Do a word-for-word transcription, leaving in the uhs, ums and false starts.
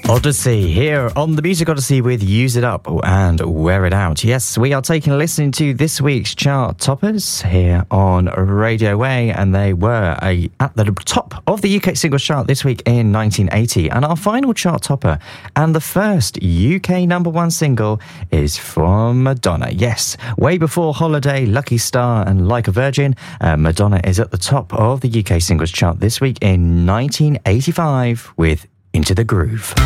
Odyssey here on the Music Odyssey with Use It Up and Wear It Out. Yes, we are taking a listen to this week's chart toppers here on Radio Way, and they were a, at the top of the U K singles chart this week in nineteen eighty. And our final chart topper and the first U K number one single is from Madonna. Yes, way before Holiday, Lucky Star and Like a Virgin, uh, Madonna is at the top of the U K singles chart this week in nineteen eighty-five with Into the Groove.